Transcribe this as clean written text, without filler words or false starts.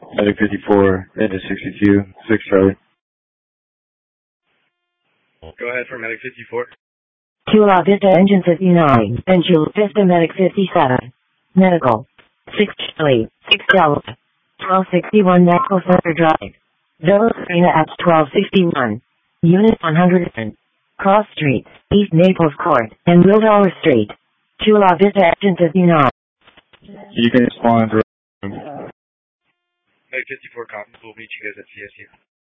Medic 54, engine 62, 6 Charlie. Go ahead for Medic 54. Chula Vista engine 59, and Chula Vista Medic 57. Medical. 6 Charlie, 6 Delta. 1261 Natural Center Drive. Villa Serena at 1261. Unit 110. Cross Street, East Naples Court, and Wildower Street. Chula Vista engine 59. You can respond to Medic 54 copy. We'll meet you guys at CSU.